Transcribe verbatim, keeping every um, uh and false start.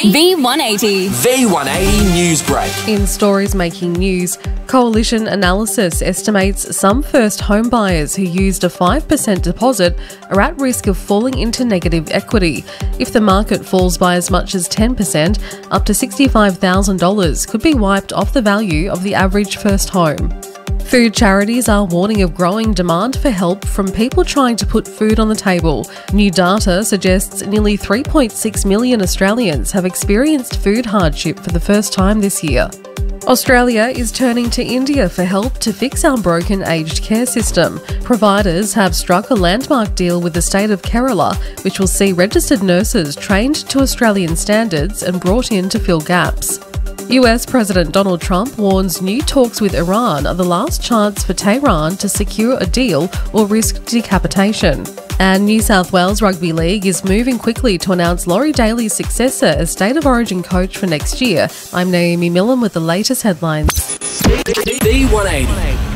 V one eighty. V one eighty News Break. In stories making news, Coalition Analysis estimates some first home buyers who used a five percent deposit are at risk of falling into negative equity. If the market falls by as much as ten percent, up to sixty-five thousand dollars could be wiped off the value of the average first home. Food charities are warning of growing demand for help from people trying to put food on the table. New data suggests nearly three point six million Australians have experienced food hardship for the first time this year. Australia is turning to India for help to fix our broken aged care system. Providers have struck a landmark deal with the state of Kerala, which will see registered nurses trained to Australian standards and brought in to fill gaps. U S President Donald Trump warns new talks with Iran are the last chance for Tehran to secure a deal or risk decapitation. And New South Wales Rugby League is moving quickly to announce Laurie Daly's successor as State of Origin coach for next year. I'm Naomi Millen with the latest headlines. V one eighty.